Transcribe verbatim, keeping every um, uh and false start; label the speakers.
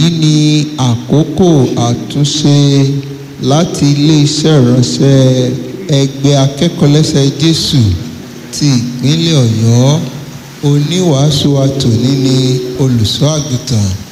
Speaker 1: èyí ni àkókò àtúnṣe láti ilé-iṣẹ́ ìránṣẹ́ ẹgbẹ́ akẹ́kọ̀ọ́lẹ́sẹ̀ Jésù ti ìpínlẹ̀ Ọ̀yọ́. Oníwàásù wa tòní ni olùṣọ́ àgùntàn